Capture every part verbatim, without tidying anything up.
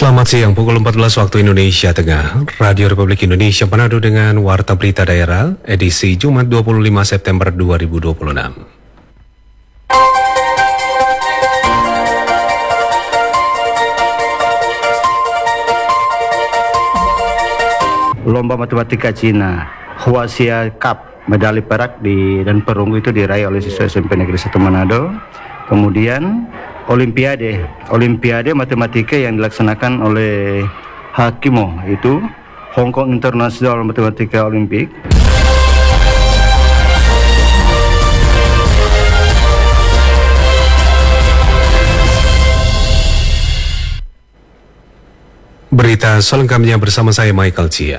Selamat siang, pukul empat belas waktu Indonesia Tengah. Radio Republik Indonesia Manado dengan Warta Berita Daerah, edisi Jumat dua puluh lima September dua ribu dua puluh enam. Lomba matematika Cina, Huaxia Cup, medali perak di, dan perunggu itu diraih oleh siswa S M P Negeri satu Manado. Kemudian Olimpiade, Olimpiade matematika yang dilaksanakan oleh Hakimo, itu Hong Kong International Mathematical Olympic. Berita selengkapnya bersama saya Michael Chia.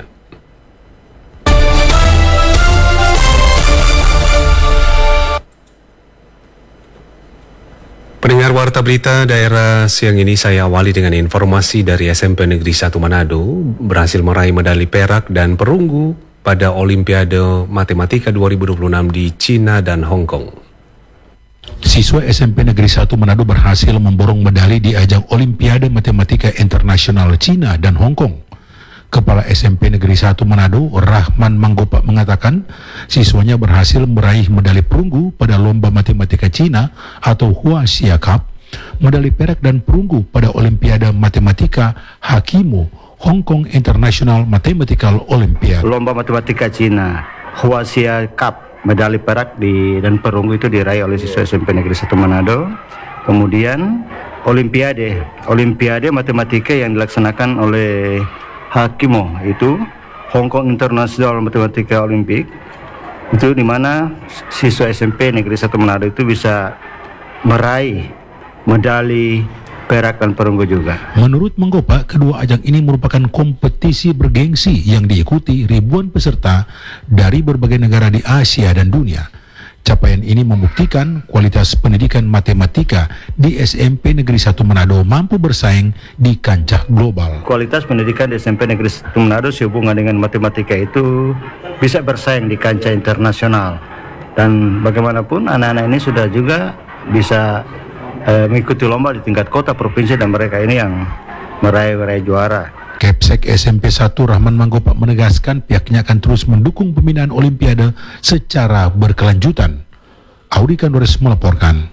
Pendengar Warta Berita Daerah siang ini, saya awali dengan informasi dari S M P Negeri satu Manado berhasil meraih medali perak dan perunggu pada Olimpiade Matematika dua ribu dua puluh enam di Cina dan Hong Kong. Siswa S M P Negeri satu Manado berhasil memborong medali di ajang Olimpiade Matematika Internasional Cina dan Hong Kong. Kepala S M P Negeri satu Manado, Rahman Manggopa, mengatakan siswanya berhasil meraih medali perunggu pada Lomba Matematika Cina atau Huaxia Cup, medali perak dan perunggu pada Olimpiade Matematika Hakimo Hong Kong International Mathematical Olympiad. Lomba Matematika Cina, Huaxia Cup, medali perak di, dan perunggu itu diraih oleh siswa S M P Negeri satu Manado. Kemudian Olimpiade, Olimpiade matematika yang dilaksanakan oleh Hakimo, itu Hong Kong International Mathematical Olympic, itu dimana siswa S M P Negeri satu Manado itu bisa meraih medali perak dan perunggu juga. Menurut Manggopa, kedua ajang ini merupakan kompetisi bergengsi yang diikuti ribuan peserta dari berbagai negara di Asia dan dunia. Capaian ini membuktikan kualitas pendidikan matematika di S M P Negeri satu Manado mampu bersaing di kancah global. Kualitas pendidikan di S M P Negeri satu Manado sehubungan dengan matematika itu bisa bersaing di kancah internasional. Dan bagaimanapun anak-anak ini sudah juga bisa eh, mengikuti lomba di tingkat kota, provinsi, dan mereka ini yang meraih-meraih juara. Kepsek S M P satu Rahman Manggopa menegaskan pihaknya akan terus mendukung pembinaan Olimpiade secara berkelanjutan. Audi Kandores melaporkan.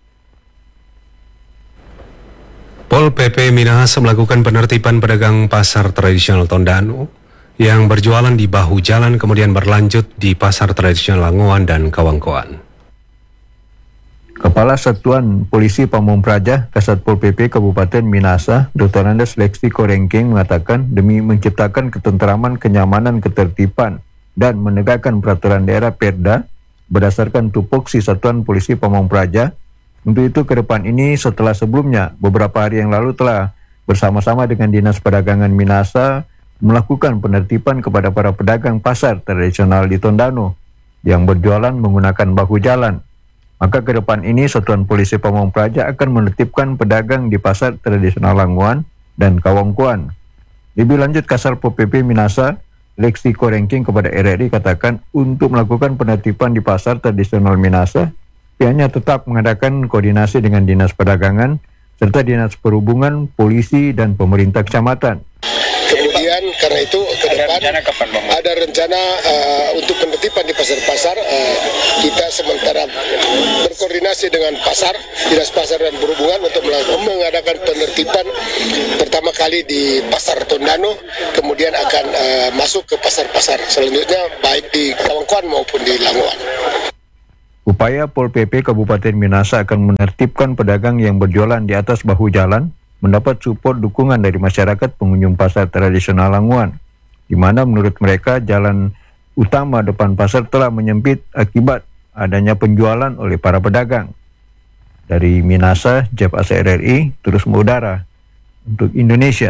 Pol P P Minahasa melakukan penertiban pedagang pasar tradisional Tondano yang berjualan di bahu jalan kemudian berlanjut di pasar tradisional Langoan dan Kawangkoan. Kepala Satuan Polisi Pamung Praja Kasat Pol P P Kabupaten Minahasa, Doktor Andes Lexi Korengking, mengatakan demi menciptakan ketenteraman, kenyamanan, ketertiban, dan menegakkan peraturan daerah Perda berdasarkan tupoksi Satuan Polisi Pamung Praja. Untuk itu ke depan ini, setelah sebelumnya beberapa hari yang lalu telah bersama-sama dengan Dinas Perdagangan Minahasa melakukan penertiban kepada para pedagang pasar tradisional di Tondano yang berjualan menggunakan bahu jalan. Maka ke depan ini Satuan Polisi Pamung Praja akan menertibkan pedagang di pasar tradisional Langoan dan Kawangkoan. Lebih lanjut, Kasar Pol P P Minahasa Lexi Korengking kepada R R I katakan untuk melakukan penertiban di pasar tradisional Minahasa, pihaknya tetap mengadakan koordinasi dengan Dinas Perdagangan serta Dinas Perhubungan, Polisi, dan pemerintah kecamatan. Kemudian karena itu ke depan ada rencana uh, untuk penertiban di pasar-pasar. Uh, kita sementara berkoordinasi dengan pasar, Dinas Pasar dan Perhubungan untuk mengadakan penertiban pertama kali di pasar Tondano, kemudian akan uh, masuk ke pasar-pasar selanjutnya baik di Kawangkoan maupun di Langoan. Upaya Pol P P Kabupaten Minahasa akan menertibkan pedagang yang berjualan di atas bahu jalan mendapat support dukungan dari masyarakat pengunjung pasar tradisional Langoan, di mana menurut mereka jalan utama depan pasar telah menyempit akibat adanya penjualan oleh para pedagang. Dari Minahasa, Jeff Asa R R I terus mengudara untuk Indonesia.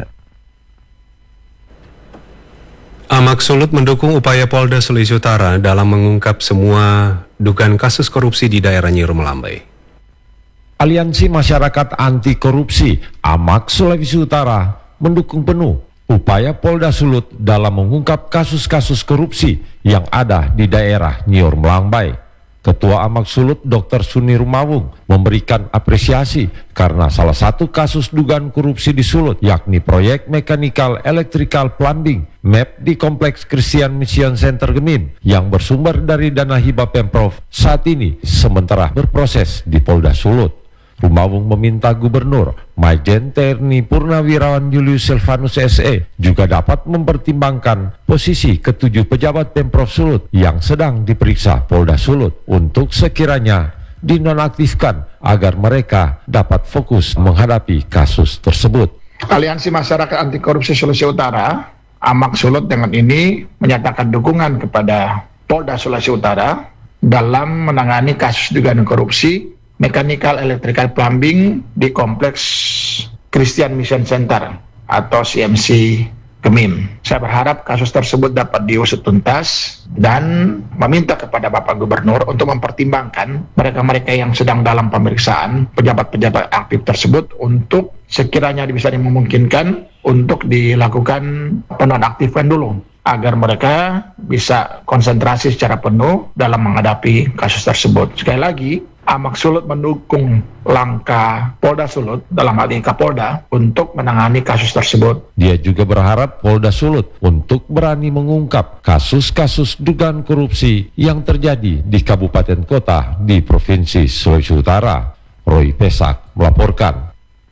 Amak Sulut mendukung upaya Polda Sulawesi Utara dalam mengungkap semua dugaan kasus korupsi di daerah Nyiru Melambai. Aliansi Masyarakat Anti Korupsi Amak Sulawesi Utara mendukung penuh upaya Polda Sulut dalam mengungkap kasus-kasus korupsi yang ada di daerah Nyiur Melambai. Ketua Amak Sulut Doktor Suni Rumawung memberikan apresiasi karena salah satu kasus dugaan korupsi di Sulut yakni proyek Mechanical Electrical Plumbing M E P di Kompleks Christian Mission Center Gemim yang bersumber dari dana hibah Pemprov saat ini sementara berproses di Polda Sulut. Rumawung meminta Gubernur Majen T N I Purnawirawan Julius Silvanus S E juga dapat mempertimbangkan posisi ketujuh pejabat Pemprov Sulut yang sedang diperiksa Polda Sulut untuk sekiranya dinonaktifkan agar mereka dapat fokus menghadapi kasus tersebut. Aliansi Masyarakat Anti Korupsi Sulawesi Utara, Amak Sulut dengan ini menyatakan dukungan kepada Polda Sulawesi Utara dalam menangani kasus dugaan korupsi Mechanical Electrical Plumbing di Kompleks Christian Mission Center atau C M C Gemim. Saya berharap kasus tersebut dapat diusut tuntas dan meminta kepada Bapak Gubernur untuk mempertimbangkan mereka-mereka yang sedang dalam pemeriksaan pejabat-pejabat aktif tersebut untuk sekiranya bisa dimungkinkan untuk dilakukan penonaktifkan dulu agar mereka bisa konsentrasi secara penuh dalam menghadapi kasus tersebut. Sekali lagi, Amak Sulut mendukung langkah Polda Sulut dalam hal ini Kapolda untuk menangani kasus tersebut. Dia juga berharap Polda Sulut untuk berani mengungkap kasus-kasus dugaan korupsi yang terjadi di kabupaten kota di Provinsi Sulawesi Utara. Roy Pesak melaporkan.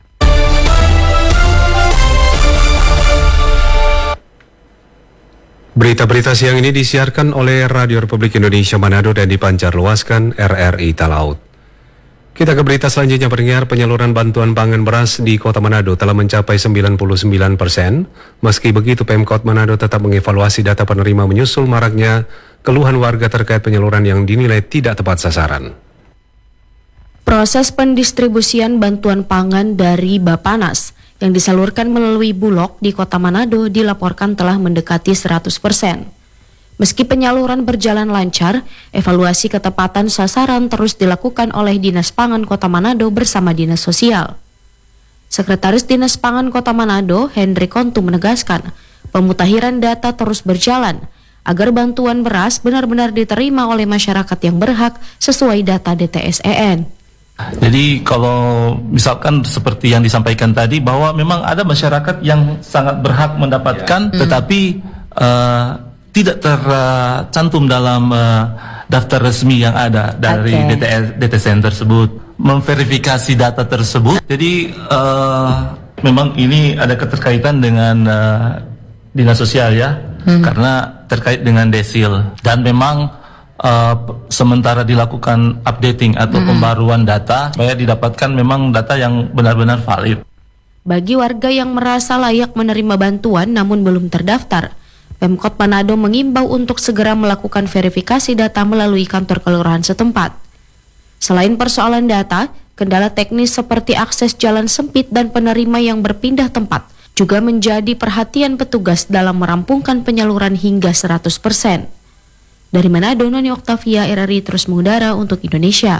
Berita-berita siang ini disiarkan oleh Radio Republik Indonesia Manado dan dipancarluaskan R R I Talaut. Kita ke berita selanjutnya. Pendengar, penyaluran bantuan pangan beras di Kota Manado telah mencapai sembilan puluh sembilan persen. Meski begitu, Pemkot Manado tetap mengevaluasi data penerima menyusul maraknya keluhan warga terkait penyaluran yang dinilai tidak tepat sasaran. Proses pendistribusian bantuan pangan dari Bapanas yang disalurkan melalui Bulog di Kota Manado dilaporkan telah mendekati seratus persen. Meski penyaluran berjalan lancar, evaluasi ketepatan sasaran terus dilakukan oleh Dinas Pangan Kota Manado bersama Dinas Sosial. Sekretaris Dinas Pangan Kota Manado, Henry Kontu, menegaskan pemutahiran data terus berjalan agar bantuan beras benar-benar diterima oleh masyarakat yang berhak sesuai data D T S E N. Jadi kalau misalkan seperti yang disampaikan tadi bahwa memang ada masyarakat yang sangat berhak mendapatkan, ya. tetapi uh, tidak tercantum dalam uh, daftar resmi yang ada dari okay. D T S, D T S N tersebut, memverifikasi data tersebut. Jadi uh, memang ini ada keterkaitan dengan uh, Dinas Sosial ya, hmm. karena terkait dengan desil dan memang Uh, sementara dilakukan updating atau hmm. pembaruan data supaya didapatkan memang data yang benar-benar valid. Bagi warga yang merasa layak menerima bantuan namun belum terdaftar, Pemkot Manado mengimbau untuk segera melakukan verifikasi data melalui kantor kelurahan setempat. Selain persoalan data, kendala teknis seperti akses jalan sempit dan penerima yang berpindah tempat juga menjadi perhatian petugas dalam merampungkan penyaluran hingga seratus persen. Dari Manado, Noni Oktavia, R R I terus mengudara untuk Indonesia.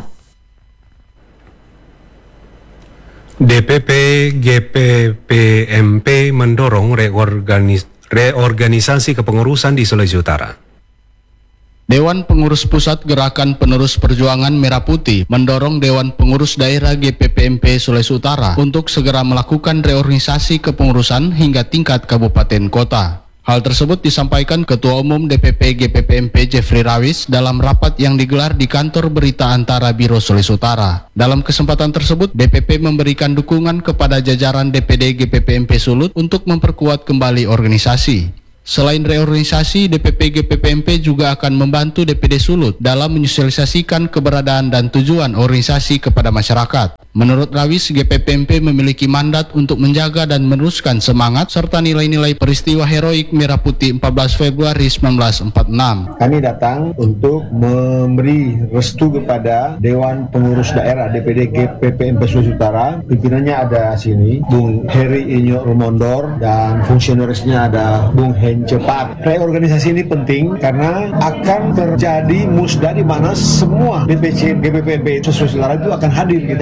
D P P G P P M P mendorong reorganis reorganisasi kepengurusan di Sulawesi Utara. Dewan Pengurus Pusat Gerakan Penerus Perjuangan Merah Putih mendorong Dewan Pengurus Daerah G P P M P Sulawesi Utara untuk segera melakukan reorganisasi kepengurusan hingga tingkat kabupaten kota. Hal tersebut disampaikan Ketua Umum D P P G P P M P Jeffrey Rawis dalam rapat yang digelar di kantor berita antara Biro Sulawesi Utara. Dalam kesempatan tersebut, D P P memberikan dukungan kepada jajaran D P D G P P M P Sulut untuk memperkuat kembali organisasi. Selain reorganisasi, D P P G P P M P juga akan membantu D P D Sulut dalam menyosialisasikan keberadaan dan tujuan organisasi kepada masyarakat. Menurut Rawis, G P P M P memiliki mandat untuk menjaga dan meneruskan semangat serta nilai-nilai peristiwa heroik Merah Putih empat belas Februari seribu sembilan ratus empat puluh enam. Kami datang untuk memberi restu kepada Dewan Pengurus Daerah D P D G P P M P Sulawesi Utara. Pimpinannya ada sini, Bung Heri Inyo Rumondor, dan fungsionarisnya ada Bung Hen Cepat. Reorganisasi ini penting karena akan terjadi musda di mana semua D P C G P P M P Sulawesi Utara itu akan hadir. Yang kedua,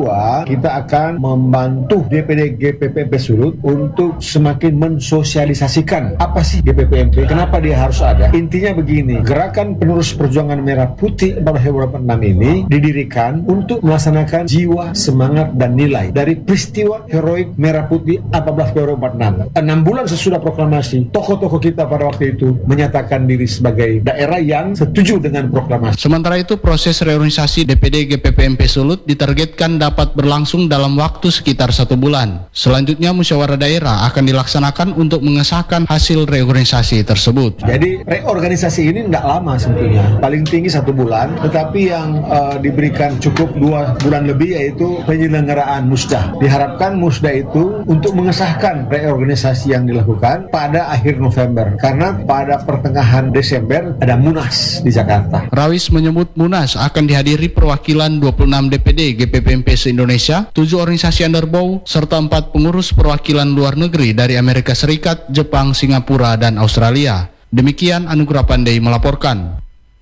kedua, kita akan membantu D P D G P P M P Sulut untuk semakin mensosialisasikan apa sih G P P M P, kenapa dia harus ada. Intinya begini, Gerakan Penerus Perjuangan Merah Putih empat belas Februari empat puluh enam ini didirikan untuk melaksanakan jiwa, semangat, dan nilai dari peristiwa heroik Merah Putih empat belas Februari empat puluh enam. Enam bulan sesudah proklamasi, tokoh-tokoh kita pada waktu itu menyatakan diri sebagai daerah yang setuju dengan proklamasi. Sementara itu, proses reorganisasi D P D G P P M P Sulut ditargetkan dapat berlangsung dalam waktu sekitar satu bulan. Selanjutnya, musyawarah daerah akan dilaksanakan untuk mengesahkan hasil reorganisasi tersebut. Jadi reorganisasi ini tidak lama sebetulnya, paling tinggi satu bulan, tetapi yang uh, diberikan cukup dua bulan lebih yaitu penyelenggaraan musda. Diharapkan musda itu untuk mengesahkan reorganisasi yang dilakukan pada akhir November, karena pada pertengahan Desember ada Munas di Jakarta. Rawis menyebut Munas akan dihadiri perwakilan dua puluh enam D P D G P P M P se-Indonesia, tujuh organisasi underbow, serta empat pengurus perwakilan luar negeri dari Amerika Serikat, Jepang, Singapura, dan Australia. Demikian Anugrah Pandey melaporkan.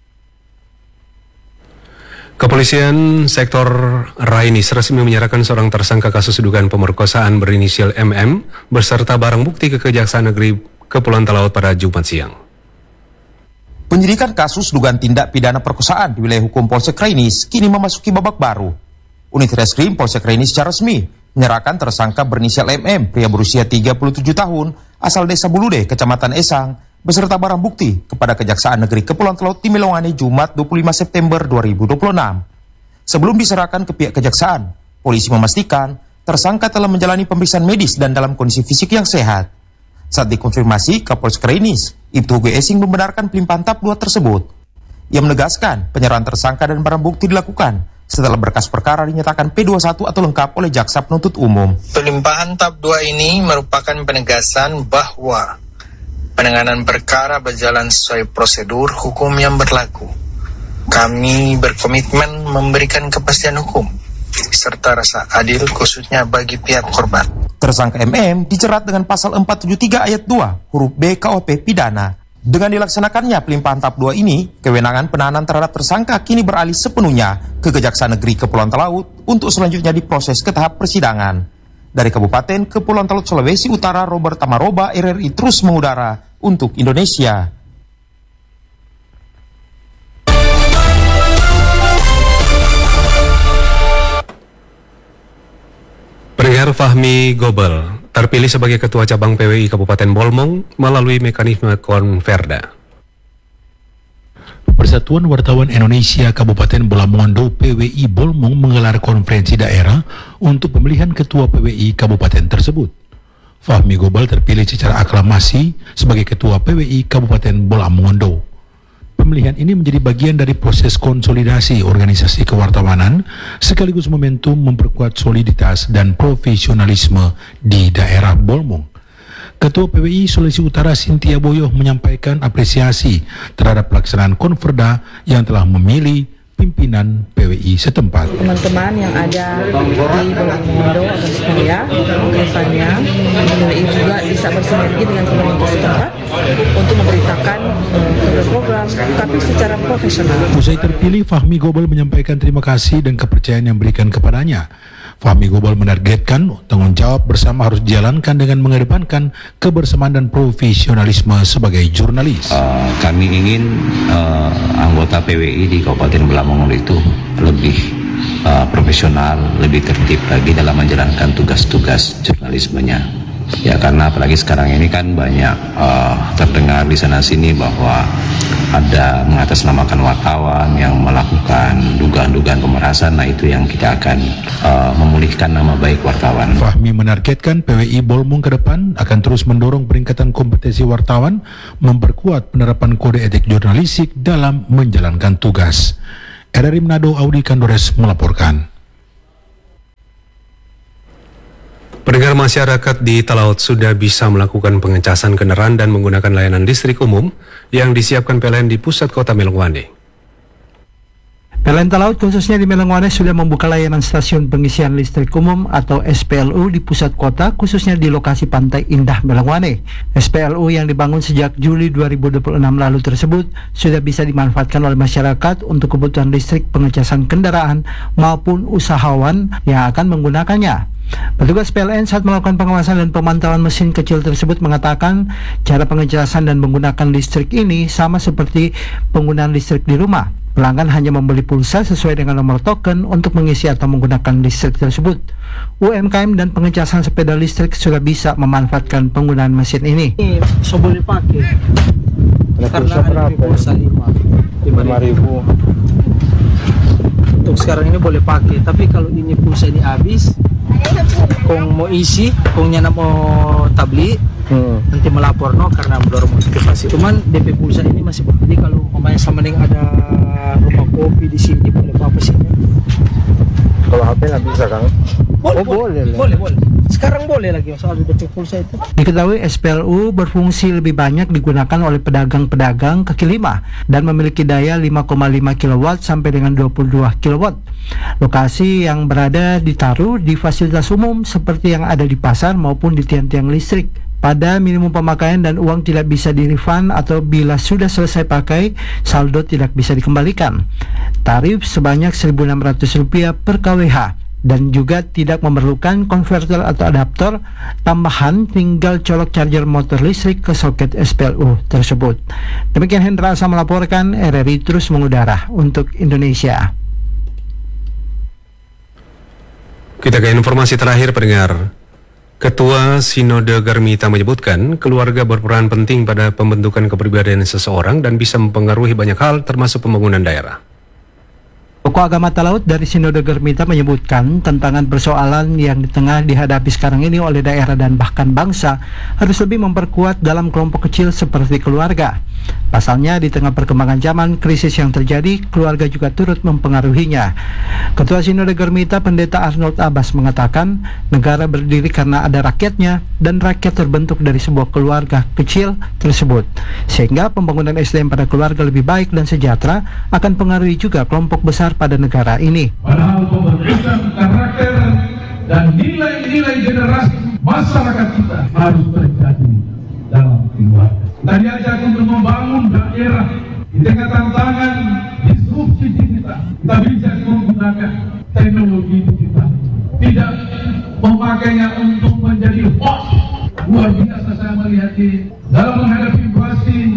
Kepolisian sektor Rainis resmi menyerahkan seorang tersangka kasus dugaan pemerkosaan berinisial M M beserta barang bukti ke Kejaksaan Negeri Kepulauan Talaut pada Jumat siang. Penyidikan kasus dugaan tindak pidana perkosaan di wilayah hukum Polsek Rainis kini memasuki babak baru. Unit Reskrim Polsek Rainis secara resmi menyerahkan tersangka berinisial M M, pria berusia tiga puluh tujuh tahun, asal Desa Bulude, Kecamatan Esang, beserta barang bukti kepada Kejaksaan Negeri Kepulauan Talaut Timilongane Jumat dua puluh lima September dua ribu dua puluh enam. Sebelum diserahkan ke pihak kejaksaan, polisi memastikan tersangka telah menjalani pemeriksaan medis dan dalam kondisi fisik yang sehat. Saat dikonfirmasi, Kapolsek Rainis, Ibtu Hugo Esing membenarkan pelimpahan tahap dua tersebut. Ia menegaskan penyerahan tersangka dan barang bukti dilakukan setelah berkas perkara dinyatakan P dua puluh satu atau lengkap oleh Jaksa Penuntut Umum. Pelimpahan tahap dua ini merupakan penegasan bahwa penanganan perkara berjalan sesuai prosedur hukum yang berlaku. Kami berkomitmen memberikan kepastian hukum serta rasa adil khususnya bagi pihak korban. Tersangka M M dijerat dengan pasal empat tujuh tiga ayat dua huruf B K U P pidana. Dengan dilaksanakannya pelimpahan tahap dua ini, kewenangan penahanan terhadap tersangka kini beralih sepenuhnya ke Kejaksaan Negeri Kepulauan Talaut untuk selanjutnya diproses ke tahap persidangan. Dari Kabupaten Kepulauan Talaut Sulawesi Utara, Robert Tamaroba, R R I terus mengudara untuk Indonesia. Pendengar, Fahmi Gobel terpilih sebagai Ketua Cabang P W I Kabupaten Bolmong melalui mekanisme Konverda. Persatuan Wartawan Indonesia Kabupaten Bolamongondo P W I Bolmong menggelar konferensi daerah untuk pemilihan Ketua P W I Kabupaten tersebut. Fahmi Gobel terpilih secara aklamasi sebagai Ketua P W I Kabupaten Bolamongondo. Pemilihan ini menjadi bagian dari proses konsolidasi organisasi kewartawanan sekaligus momentum memperkuat soliditas dan profesionalisme di daerah Bolmong. Ketua P W I Sulawesi Utara Cynthia Boyoh menyampaikan apresiasi terhadap pelaksanaan Konverda yang telah memilih pimpinan P W I setempat. Teman-teman yang ada di Bolamongondo agar supaya kedepannya P W I juga bisa bersinergi dengan pemerintah setempat untuk memberitakan program-program, tapi secara profesional. Usai terpilih, Fahmi Gobel menyampaikan terima kasih dan kepercayaan yang diberikan kepadanya. Fahmi Gobel menargetkan tanggung jawab bersama harus dijalankan dengan mengedepankan kebersamaan dan profesionalisme sebagai jurnalis. Uh, kami ingin uh, anggota P W I di Kabupaten Bolamongondo itu lebih uh, profesional, lebih tertib lagi dalam menjalankan tugas-tugas jurnalismenya. Ya, karena apalagi sekarang ini kan banyak uh, terdengar di sana-sini bahwa ada mengatasnamakan wartawan yang melakukan dugaan-dugaan pemerasan. Nah, itu yang kita akan uh, memulihkan nama baik wartawan. Fahmi menargetkan P W I Bolmong ke depan akan terus mendorong peningkatan kompetensi wartawan, memperkuat penerapan kode etik jurnalistik dalam menjalankan tugas. R R I Manado, Audi Kandores melaporkan. Pendengar, masyarakat di Talaut sudah bisa melakukan pengecasan kendaraan dan menggunakan layanan listrik umum yang disiapkan P L N di pusat kota Melongwane. P L N Talaut khususnya di Melangwane sudah membuka layanan stasiun pengisian listrik umum atau S P L U di pusat kota, khususnya di lokasi Pantai Indah Melangwane. S P L U yang dibangun sejak Juli dua ribu dua puluh enam lalu tersebut sudah bisa dimanfaatkan oleh masyarakat untuk kebutuhan listrik pengecasan kendaraan maupun usahawan yang akan menggunakannya. Petugas P L N saat melakukan pengawasan dan pemantauan mesin kecil tersebut mengatakan cara pengecasan dan menggunakan listrik ini sama seperti penggunaan listrik di rumah. Pelanggan hanya membeli pulsa sesuai dengan nomor token untuk mengisi atau menggunakan listrik tersebut. U M K M dan pengecasan sepeda listrik sudah bisa memanfaatkan penggunaan mesin ini. Ini so boleh pakai karena ada pulsa lima ribu. Untuk sekarang ini boleh pakai, tapi kalau ini pulsa ini habis, kong mau isi, kongnya nak mau tabli, hmm. nanti melapor no karena mendorong motivasi. Cuman D P pulsa ini masih jadi kalau umpamanya sama dengan ada rumah kopi di sini boleh apa sih? Kalau H P nggak bisa kan? Boleh, oh, boleh, boleh, boleh, boleh. Sekarang boleh lagi soal D P pulsa itu. Diketahui S P L U berfungsi lebih banyak digunakan oleh pedagang-pedagang kaki lima dan memiliki daya lima koma lima kilowatt sampai dengan dua puluh dua kilowatt. Lokasi yang berada ditaruh di fasilitas umum seperti yang ada di pasar maupun di tiang-tiang listrik. Pada minimum pemakaian dan uang tidak bisa di-refund atau bila sudah selesai pakai, saldo tidak bisa dikembalikan. Tarif sebanyak seribu enam ratus rupiah per K W H dan juga tidak memerlukan konverter atau adaptor tambahan, tinggal colok charger motor listrik ke soket S P L U tersebut. Demikian Hendra Asa melaporkan, R R I terus mengudara untuk Indonesia. Kita ke informasi terakhir pendengar. Ketua Sinode Garmita menyebutkan keluarga berperan penting pada pembentukan kepribadian seseorang dan bisa mempengaruhi banyak hal termasuk pembangunan daerah. Tokoh agama Talaut dari Sinode Garmita menyebutkan tantangan persoalan yang di tengah dihadapi sekarang ini oleh daerah dan bahkan bangsa harus lebih memperkuat dalam kelompok kecil seperti keluarga. Pasalnya di tengah perkembangan zaman, krisis yang terjadi, keluarga juga turut mempengaruhinya. Ketua Sinode Garmita Pendeta Arnold Abbas mengatakan negara berdiri karena ada rakyatnya dan rakyat terbentuk dari sebuah keluarga kecil tersebut. Sehingga pembangunan S D M pada keluarga lebih baik dan sejahtera akan pengaruhi juga kelompok besar pada negara ini. Padahal pembentukan karakter dan nilai-nilai generasi masyarakat kita harus terjadi dalam keluarga. Kita diajak untuk membangun daerah di tengah tantangan disrupsi digital. Kita bijak menggunakan teknologi digital, tidak memakainya untuk menjadi hoax. Luar biasa saya melihat ini dalam menghadapi inflasi,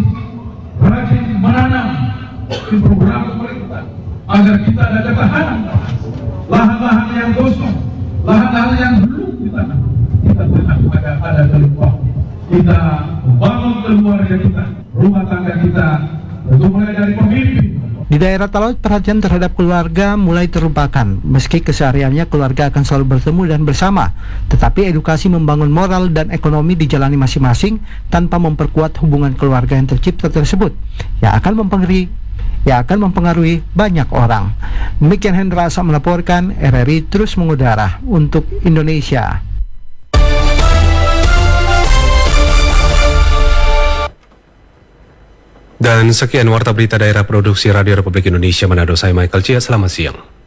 rajin menanam di program pemerintah agar kita ada ketahanan lahan-lahan yang kosong, lahan-lahan yang belum ditanam, kita tetap ada ada keluar. Kita membangun keluarga kita, rumah tangga kita, untuk mulai dari pemimpin. Di daerah Talaut, perhatian terhadap keluarga mulai terlupakan. Meski kesehariannya keluarga akan selalu bertemu dan bersama, tetapi edukasi membangun moral dan ekonomi dijalani masing-masing tanpa memperkuat hubungan keluarga yang tercipta tersebut, yang akan mempengaruhi yang akan mempengaruhi banyak orang. Demikian Hendra Asa melaporkan, R R I terus mengudara untuk Indonesia. Dan sekian Warta Berita Daerah Produksi Radio Republik Indonesia Manado. Saya Michael Cia, selamat siang.